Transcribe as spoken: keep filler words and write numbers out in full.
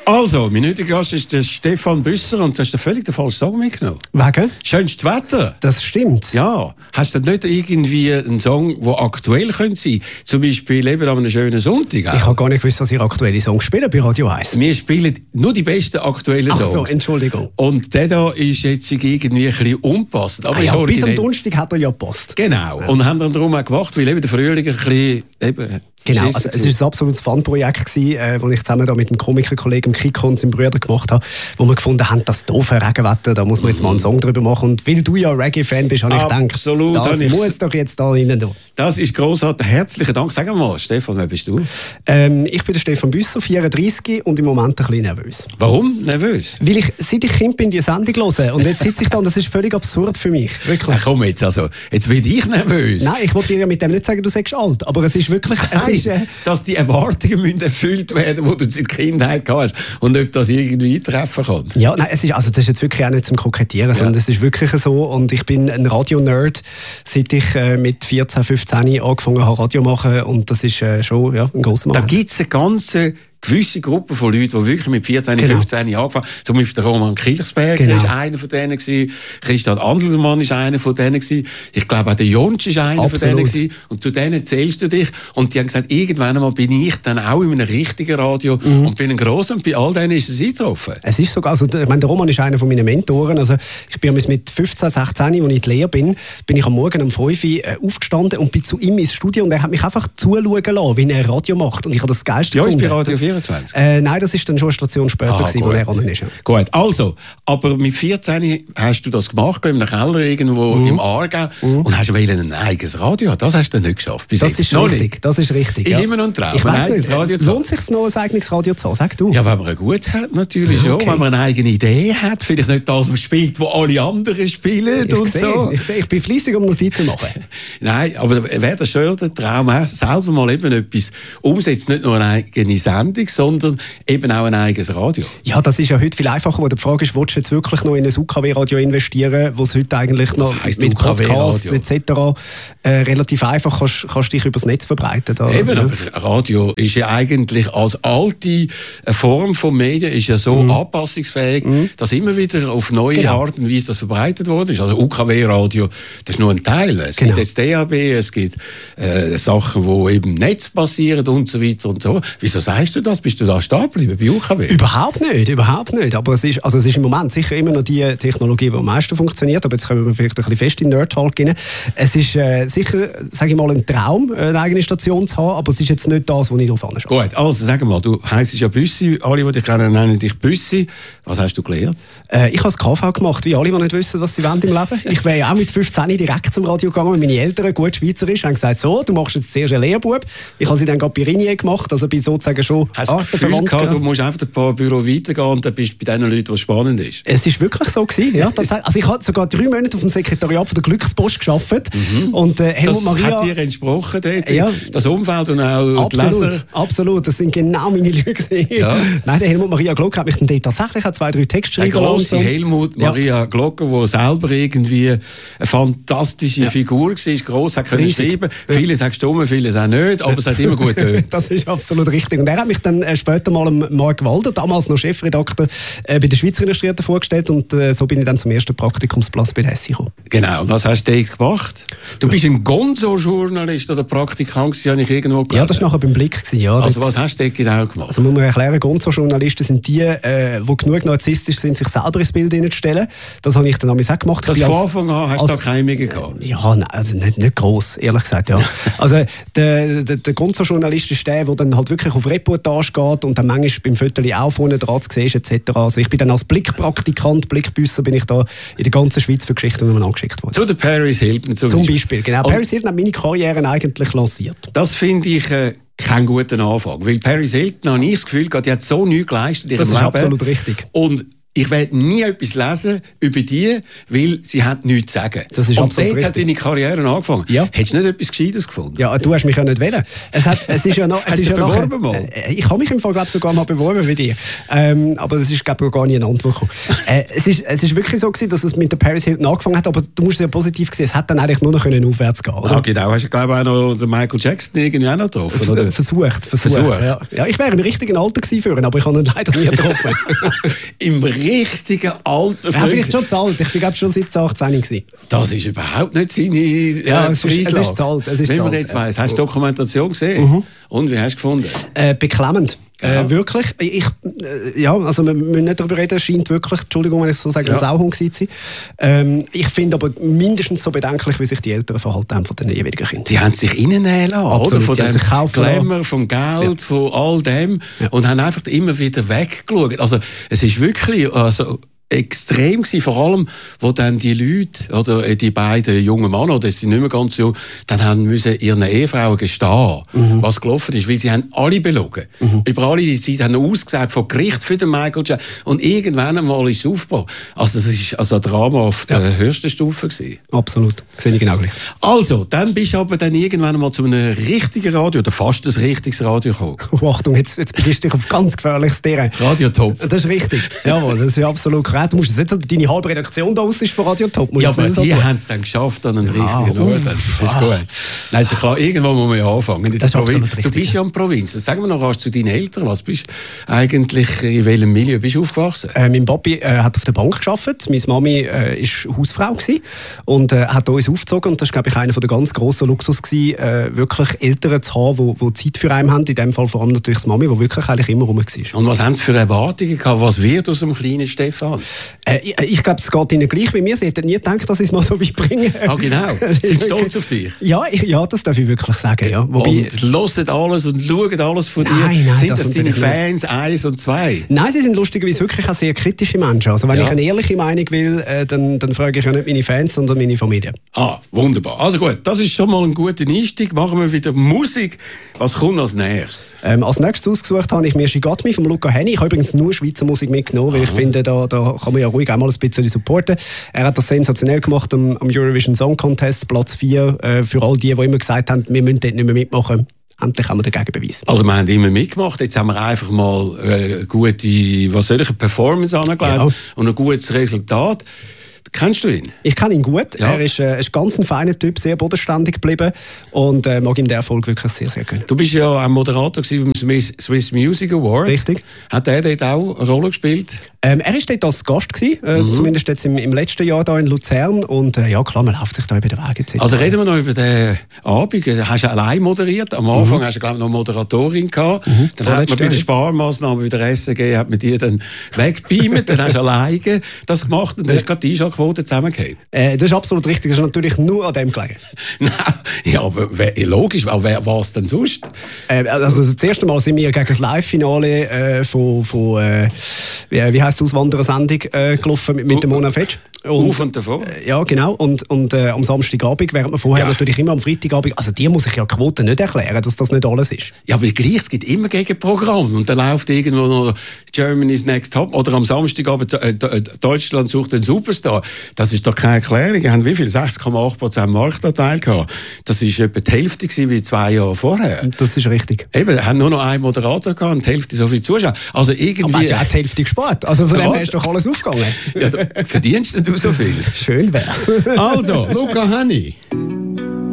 Also, mein heutiger Gast ist der Stefan Büsser und du hast völlig den falschen Song mitgenommen. Wegen? Schönstes Wetter. Das stimmt. Ja. Hast du nicht irgendwie einen Song, der aktuell könnte sein? Zum Beispiel eben an einem schönen Sonntag. Ich habe gar nicht gewusst, dass ihr aktuelle Songs spielen bei Radio eins. Wir spielen nur die besten aktuellen Songs. Ach so, Entschuldigung. Und der da ist jetzt irgendwie ein bisschen unpassend. Aber ah, ja, ist bis am Donnerstag hat er ja gepasst. Genau. Ja. Und haben dann darum auch gemacht, weil eben der Frühling ein bisschen... Eben, Genau, also es war ein absolutes Fun-Projekt, äh, das ich zusammen da mit dem Komikerkollegen Kiko und seinem Bruder gemacht habe, wo wir gefunden haben, das doofe Regenwetter, da muss man jetzt mal einen Song drüber machen. Und weil du ja Reggae-Fan bist, habe ich gedacht, Absolut, das ich... muss doch jetzt da rein. Das ist grossartig. Herzlichen Dank. Sag mal, Stefan, wer bist du? Ähm, ich bin der Stefan Büsser, vierunddreißig und im Moment ein bisschen nervös. Warum nervös? Weil ich, seit ich Kind bin, die Sendung höre. Und jetzt sitze ich da und das ist völlig absurd für mich. Wirklich. Ach, komm jetzt, also, jetzt werde ich nervös. Nein, ich wollte dir ja mit dem nicht sagen, du sagst alt, aber es ist wirklich... Es Nein, ist, äh, dass die Erwartungen müssen erfüllt werden, die du seit Kindheit hast und ob das irgendwie eintreffen kann. Ja, nein, es ist, also das ist jetzt wirklich auch nicht zum Kokettieren, ja. Sondern es ist wirklich so und ich bin ein Radio-Nerd, seit ich äh, mit vierzehn, fünfzehn angefangen habe, Radio machen und das ist äh, schon ja, ein grosser Mann. Da gibt es eine ganze gewisse Gruppe von Leuten, die wirklich mit vierzehn, genau. fünfzehn angefangen haben. Zum Beispiel der Roman Kilchsberger genau. ist einer von denen gewesen. Christian Andelmann ist einer von denen gewesen. Ich glaube auch der Jonsch ist einer Absolut. von denen gewesen. Und zu denen zählst du dich. Und die haben gesagt, irgendwann einmal bin ich dann auch in einem richtigen Radio mhm. und bin ein grosser und bei all denen ist es eingetroffen. Es ist sogar, also ich meine, der Roman ist einer von meinen Mentoren. Also ich bin mit fünfzehn, sechzehn, als ich in die Lehre bin, bin ich am Morgen um fünf Uhr aufgestanden und bin zu ihm ins Studio und er hat mich einfach zuschauen lassen, wie er Radio macht. Und ich habe das Geilste ja, gefunden. Ja, ich bin Radio vierundzwanzig. Äh, nein, das ist dann schon eine Station später, Aha, gewesen, wo er ran ist. Ja. Gut, also, aber mit vierzehn hast du das gemacht, in einem Keller irgendwo mhm. im Aargau mhm. und hast ein eigenes Radio. Das hast du nicht geschafft. Bis das jetzt. ist noch richtig, nicht. das ist richtig. Ist ja. immer noch ein Traum, ich ein weiss eigenes nicht, Radio zu lohnt es sich noch, ein eigenes Radio zu haben? Sag du. Ja, wenn man ein gutes hat, natürlich schon. Okay. Wenn man eine eigene Idee hat, vielleicht nicht das, was spielt, wo alle anderen spielen ich und seh, so. Ich sehe, ich bin fleissig, um Notizen zu machen. Nein, aber wäre das schon der Traum, selber mal eben etwas umsetzen, nicht nur eine eigene Sendung, sondern eben auch ein eigenes Radio. Ja, das ist ja heute viel einfacher, wo die Frage ist, willst du jetzt wirklich noch in ein U K W-Radio investieren, wo es heute eigentlich noch mit Podcasts et cetera äh, relativ einfach kannst, kannst dich übers Netz verbreiten. Da, Eben, ja. aber Radio ist ja eigentlich als alte Form von Medien ist ja so mhm. anpassungsfähig, mhm. dass immer wieder auf neue genau. Art und Weise das verbreitet worden ist. Also U K W-Radio, das ist nur ein Teil. Es genau. gibt jetzt D A B, es gibt äh, Sachen, die eben im Netz passieren und so weiter und so. Wieso sagst du das? Bist du da stehen geblieben bei U K W? Überhaupt nicht, überhaupt nicht. Aber es ist, also es ist im Moment sicher immer noch die Technologie, die am meisten funktioniert. Aber jetzt können wir vielleicht ein bisschen fest in den Nerd-Talk gehen. Es ist äh, sicher, sage ich mal, ein Traum, eine eigene Station zu haben, aber es ist jetzt nicht das, was ich darauf anschaue. Gut, also sag mal, du heisst ja Büssi. Alle, die dich kennen, nennen dich Büssi. Was hast du gelernt? Äh, ich habe das K V gemacht, wie alle, die nicht wissen, was sie wollen im Leben. Ich wäre ja auch mit fünfzehn direkt zum Radio gegangen. Meine Eltern, gut Schweizerisch, haben gesagt, so, du machst jetzt zuerst einen Lehrbub. Ich habe sie dann gerade bei Ringier gemacht, also bin sozusagen schon Hast du das Gefühl gehabt, du musst einfach ein paar Büro weitergehen und dann bist du bei den Leuten, was spannend ist? Es war wirklich so gewesen, ja. Also ich habe sogar drei Monate auf dem Sekretariat von der Glückspost gearbeitet. Mhm. Und, äh, Helmut das Maria, hat dir entsprochen, dort, ja, das Umfeld und auch absolut, die Leser? Absolut, das sind genau meine Leute. Ja. Nein, der Helmut Maria Glock hat mich dann dort tatsächlich auch zwei, drei Texte geschrieben. Eine grosse Helmut Maria ja. Glocker, die selber irgendwie eine fantastische ja. Figur war, gross hat können schreiben. Ja. Viele sagen stumm, viele sagen nicht, aber es hat immer gut getönt. Das ist absolut richtig. Und er hat mich dann äh, später mal Mark Walder, damals noch Chefredakteur, äh, bei der Schweizer Illustrierten vorgestellt und äh, so bin ich dann zum ersten Praktikumsplatz bei der Hessi gekommen. Genau, und was hast du dort gemacht? Du bist ein Gonzo-Journalist oder Praktikant, habe ich irgendwo gelesen. Ja, das war nachher beim Blick. Ja, also was hast du dort genau gemacht? Also muss man erklären, Gonzo-Journalisten sind die, äh, die genug narzisstisch sind, sich selber ins Bild hineinzustellen. Das habe ich dann auch gemacht. Das von Anfang an hast du da keine gehabt? Ja, nein, also nicht, nicht gross, ehrlich gesagt, ja. Also der, der, der Gonzo-Journalist ist der, der dann halt wirklich auf Reportage geht und dann manchmal beim Viertel auch vorne dran zu sehen et cetera. Also ich bin dann als Blickpraktikant, Blickbüsser, bin ich da in der ganzen Schweiz für Geschichten angeschickt worden. Zu der Paris Hilton zum, zum Beispiel. Beispiel. Genau. Und Paris Hilton hat meine Karriere eigentlich lanciert. Das finde ich äh, keinen guten Anfang, weil Paris Hilton, habe ich das Gefühl, die hat so nichts geleistet in ihrem Das ist Leben. Absolut richtig. Und ich werde nie etwas lesen über die, weil sie hat nichts zu sagen. Das ist und dort richtig. hat deine Karriere angefangen. Ja. Hättest du nicht etwas Gescheites gefunden? Ja, du hast mich ja nicht wählen. Es, hat, es ist ja noch... Es Hast ist du ja beworben noch, mal? Äh, ich habe mich im Fall, glaube sogar mal beworben wie dir. Ähm, aber es ist, glaube ich, gar nie eine Antwort gekommen. äh, es, ist, es ist wirklich so gewesen, dass es mit der Paris Hilton angefangen hat, aber du musst es ja positiv sehen, es hat dann eigentlich nur noch können aufwärts gehen, oder? Ah, genau. Hast du, glaube ich, auch noch den Michael Jackson irgendwie auch noch getroffen, oder? Versucht, versucht. Versucht. Ja. ja, ich wäre im richtigen Alter gewesen für ihn, aber ich habe ihn leider nie getroffen. Im richtigen Alter? Ja, vielleicht schon zu alt. Ich bin, glaube schon siebzehn, achtzehn gewesen. Das ist überhaupt nicht seine äh, Ja, es ist, es ist zu alt. Es ist Wenn zu man alt, jetzt ja. weiss, hast du Dokumentation gesehen? Mhm. Und wie hast du gefunden? Äh, beklemmend. Ja. Äh, wirklich. Ich, äh, ja, also wir müssen nicht darüber reden, es scheint wirklich, Entschuldigung, wenn ich so sage, Ja. ein Sauhund gewesen zu sein. Ähm, ich finde aber mindestens so bedenklich, wie sich die Eltern verhalten haben von den jeweiligen Kindern. Die haben sich reinnehmen lassen, Absolut, oder? Von die haben dem sich kaufen Glamour, vom Geld, Ja. von all dem. Ja. Und haben einfach immer wieder weggeschaut. Also, es ist wirklich also, extrem gewesen, vor allem, wo dann die Leute, oder die beiden jungen Männer, das sind nicht mehr ganz jung, dann haben müssen ihren Ehefrauen gestehen, mhm. was gelaufen ist, weil sie haben alle belogen. Mhm. Über alle die Zeit haben ausgesagt vor Gericht für den Michael Jackson. Und irgendwann einmal ist es aufgebaut. Also das ist also ein Drama auf der ja. höchsten Stufe gewesen. Absolut, sehe ich genau gleich. Also, dann bist du aber dann irgendwann einmal zu einem richtigen Radio, oder fast ein richtiges Radio gekommen. Oh, Achtung, jetzt, jetzt begibst du dich auf ganz gefährliches Terrain. Radio Top. Das ist richtig. Jawohl, das ist absolut korrekt. Du musst jetzt nicht, deine halbe Redaktion da aus ist von Radio Top. Ja, aber die haben es dann geschafft an einen Ah, richtigen Ort. Das ist gut. Nein, ist ja klar, irgendwo muss man ja anfangen. In der Das ist absolut Provinz. Du richtig, bist ja in der Provinz. Sagen wir noch was zu deinen Eltern. Was bist du eigentlich, in welchem Milieu bist du aufgewachsen? Äh, mein Papi äh, hat auf der Bank gearbeitet. Meine Mami äh, ist Hausfrau gewesen und äh, hat uns aufgezogen. Und das war, glaube ich, einer der ganz grossen Luxus gewesen, äh, wirklich Eltern zu haben, die Zeit für einen haben. In dem Fall vor allem natürlich die Mami, die wirklich eigentlich immer rum war. Und was haben sie für Erwartungen gehabt? Was wird aus dem kleinen Stefan? Äh, ich ich glaube, es geht ihnen gleich wie mir. Sie hätten nie gedacht, dass ich es mal so weit bringe. Ah, genau. Sie sind stolz auf dich. Ja, ich, ja, das darf ich wirklich sagen. Ja. Wobei, und hören alles und schauen alles von Nein, dir. nein, Sind das das deine natürlich Fans eins und zwei? Nein, sie sind lustigerweise wirklich auch sehr kritische Menschen. Also wenn Ja. ich eine ehrliche Meinung will, äh, dann, dann frage ich ja nicht meine Fans, sondern meine Familie. Ah, wunderbar. Also gut, das ist schon mal ein guter Einstieg. Machen wir wieder Musik. Was kommt als nächstes? Ähm, als nächstes ausgesucht habe ich mir «Shigatmi» von Luca Henny. Ich habe übrigens nur Schweizer Musik mitgenommen, weil ich finde, da, da kann man ja ruhig auch mal ein bisschen supporten. Er hat das sensationell gemacht am, am Eurovision Song Contest, Platz vier. Äh, für all die, die immer gesagt haben, wir müssen dort nicht mehr mitmachen. Endlich haben wir den Gegenbeweis. Also wir haben immer mitgemacht. Jetzt haben wir einfach mal äh, gute, was soll ich, eine Performance angelegt Ja. und ein gutes Resultat. Kennst du ihn? Ich kenne ihn gut. Ja. Er ist, äh, ist ganz ein feiner Typ, sehr bodenständig geblieben und äh, mag ihm den Erfolg wirklich sehr, sehr gönnen. Du bist ja auch Moderator beim Swiss Swiss Music Award. Richtig. Hat er dort auch eine Rolle gespielt? Ähm, er war dort als Gast, gewesen, äh, Mhm. zumindest jetzt im, im letzten Jahr da in Luzern. Und äh, ja, klar, man läuft sich da über den Weg. et cetera. Also reden wir noch über den Abend. Hast du allein moderiert? Am Anfang hast du, glaube ich, noch Moderatorin gehabt. Mhm. Dann hat man Vorletztes bei der Jahr. Sparmaßnahme, bei der S G, hat man die dann weggebeamt. Dann hast du alleine das gemacht und dann ist gerade die Einschaltquote zusammengefallen. Äh, das ist absolut richtig. Das ist natürlich nur an dem gelegen. Nein, ja, aber wer- logisch, aber wer war es denn sonst? Äh, also das erste Mal sind wir gegen das Live-Finale äh, von, von äh, wie, wie heisst die Auswanderersendung äh, gelaufen mit, mit dem Mona Fetsch. Auf und davon. Äh, ja, genau. Und, und äh, am Samstagabend, während man vorher Ja. natürlich immer am Freitagabend, also dir muss ich ja Quote nicht erklären, dass das nicht alles ist. Ja, aber gleich, es gibt immer Gegenprogramm. Und dann läuft irgendwo noch Germany's Next Top oder am Samstagabend äh, äh, Deutschland sucht den Superstar. Das ist doch keine Erklärung. Die haben wie viel? sechs Komma acht Prozent Marktanteil gehabt. Das war etwa die Hälfte gewesen wie zwei Jahre vorher. Das ist richtig. Eben, haben nur noch einen Moderator gehabt und die Hälfte so viele Zuschauer. Also Aber irgendwie... hat ja auch die Hälfte gespart. Also von Ja, dem was? her ist doch alles aufgegangen. ja, da verdienst denn du so viel? Schön wär's. Also, Luca Henny.